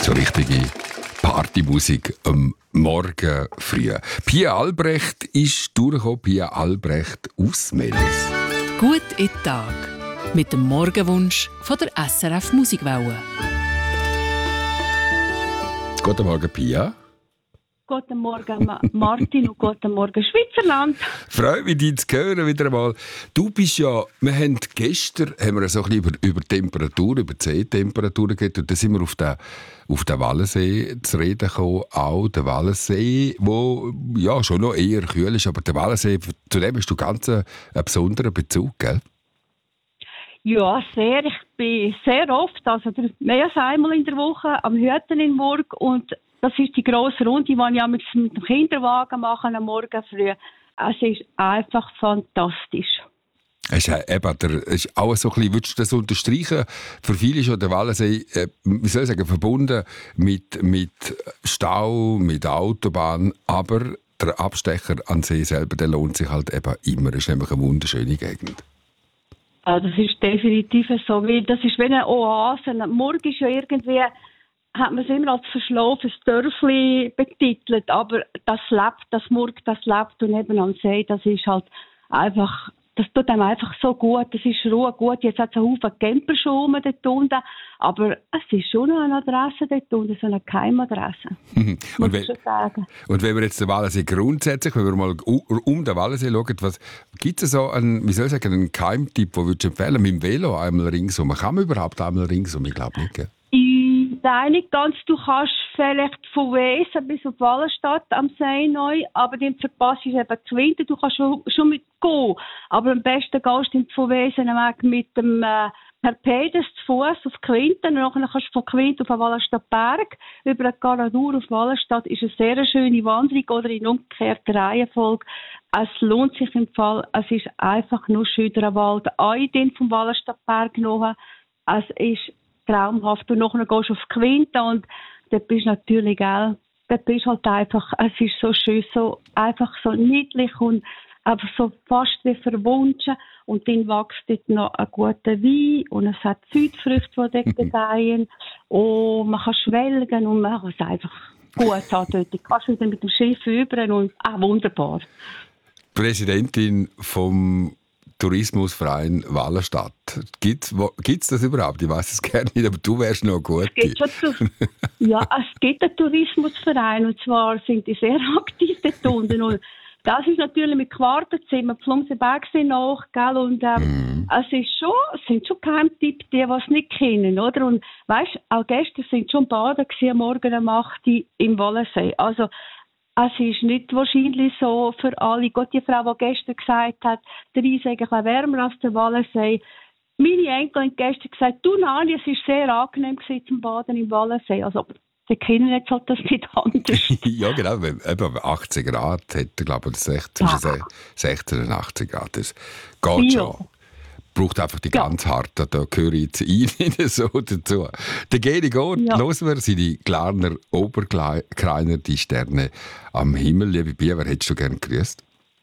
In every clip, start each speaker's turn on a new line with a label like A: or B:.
A: So richtige Partymusik am Morgen früh. Pia Albrecht ist durchgekommen. Pia Albrecht aus Mellis.
B: Gut in den Tag. Mit dem Morgenwunsch von der SRF Musikwelle.
A: Guten Morgen, Pia.
C: Guten Morgen, Martin, und guten Morgen, Schweizerland.
A: Freut mich, dich zu hören wieder einmal. Du bist ja, gestern haben wir so ein bisschen über Temperatur, über C-Temperaturen geredet, und dann sind wir auf den Wallensee zu reden gekommen. Auch der Wallensee, der ja schon noch eher kühl ist, aber der Wallensee, zu dem hast du ganz einen besonderen Bezug, gell?
C: Ja, sehr. Ich bin sehr oft, also mehr als einmal in der Woche, am Hütten in Murg, und das ist die grosse Runde, die ich auch mit dem Kinderwagen mache am Morgen früh. Es ist einfach fantastisch.
A: Es ist auch so ein bisschen, würdest du das unterstreichen? Für viele ist ja der Wallensee, wie soll ich sagen, verbunden mit Stau, mit Autobahn, aber der Abstecher an See selber, der lohnt sich halt eben immer. Es ist nämlich eine wunderschöne Gegend.
C: Das ist definitiv so, weil das ist wie eine Oase. Morgen ist ja irgendwie, hat man es immer als verschlafenes Dörfli betitelt, aber das lebt, das Murg, das lebt, und eben am See, das ist halt einfach, das tut einem einfach so gut, das ist Ruhe gut. Jetzt hat es einen Haufen Camper schon dort unten, aber es ist schon noch eine Adresse dort unten, so eine Geheimadresse.
A: Und wenn wir jetzt den Wallensee grundsätzlich, wenn wir mal um den Wallensee schauen, gibt es so einen, wie soll ich sagen, einen Geheimtipp, den würdest du empfehlen? Mit dem Velo einmal ringsum? Kann man überhaupt einmal ringsum? Ich glaube nicht, gell?
C: Nein, nicht ganz. Du kannst vielleicht von Wesen bis auf Wallenstadt am See neu, aber dann verpasst du eben die Winter. Du kannst schon mit gehen, aber am besten gehst du von Wesen weg mit dem Perpedes zu Fuß auf Quinten, und dann kannst du von Quinten auf den Wallenstadtberg über den Garadur auf Wallenstadt. Ist eine sehr schöne Wanderung, oder in umgekehrter Reihenfolge. Es lohnt sich im Fall. Es ist einfach nur schöner Wald. Ein vom Wallenstadtberg noch. Es ist traumhaft. Und nachher gehst du auf Quinten, und dort bist du natürlich, gell, dort bist du halt einfach, es ist so schön, so einfach so niedlich und einfach so fast wie verwunschen. Und dann wächst dort noch ein guter Wein, und es hat Südfrüchte, die dort gedeihen. Und man kann schwelgen, und man kann es einfach gut haben dort. Du kannst wieder mit dem Schiff über, und wunderbar.
A: Präsidentin vom Tourismusverein Wallenstadt. Gibt's das überhaupt? Ich weiß es gerne nicht, aber du wärst noch gut.
C: Es gibt einen Tourismusverein, und zwar sind die sehr aktiv dort unten. Und das ist natürlich mit Quartenzimmer, Pflumsenbergsee nach, gell? Und es sind schon Geheimtipps, die es nicht kennen, oder? Und weißt, auch gestern sind schon Baden am Morgen um 8 Uhr im Wallensee. Also es ist nicht wahrscheinlich so für alle. Gott, die Frau, die gestern gesagt hat, der Rhein sei ein bisschen wärmer als der Wallensee. Meine Enkelin hat gestern gesagt, du Nani, es war sehr angenehm zum Baden im Wallensee. Also, sie kennen jetzt halt das nicht anders.
A: Ja, genau. Eben 18 Grad hat, glaube ich, zwischen 16 und 18 Grad. Das geht schon. Braucht einfach die ganz harte, da gehöre ich jetzt ein, so dazu. Der Geri Gott, hören wir seine Glarner Oberkreiner, die Sterne am Himmel. Liebe Pia, wer hättest du gerne gegrüßt?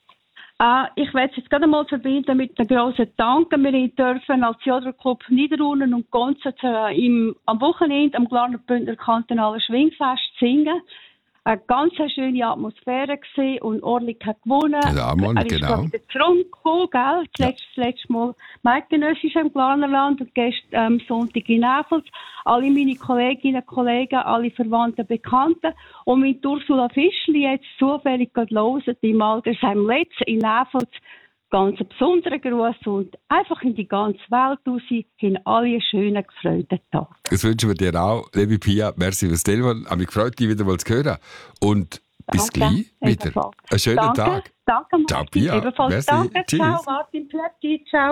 C: Ich werde es jetzt gerade mal verbinden mit einem grossen Dank. Wir dürfen als Jodlerclub Niederurnen und Gonzen am Wochenende am Glarner Bündner Kantonalen Schwingfest singen. Eine ganz schöne Atmosphäre gewesen, und Orlik hat gewonnen.
A: Ja, Mann,
C: er ist wieder zurückgekommen, gell? Das letzte Mal Meidgenössisch im Glarnerland und gestern Sonntag in Näfels. Alle meine Kolleginnen und Kollegen, alle Verwandten, Bekannten, und mit Ursula Fischli jetzt zufällig gerade hören, im Altersheim Letz in Näfels. Ganz einen besonderen Gruß, und einfach in die ganze Welt raus, hin alle einen schönen, gefreuten Tag.
A: Das wünschen wir dir auch, liebe Pia. Merci fürs Telefon. Habe mich gefreut, dich wieder mal zu hören. Und bis gleich wieder. Einen schönen Tag.
C: Danke, Martin.
A: Ciao, Pia.
C: Ebenfalls
A: Merci.
C: danke.
A: Tschüss.
C: Ciao, Martin. Ciao.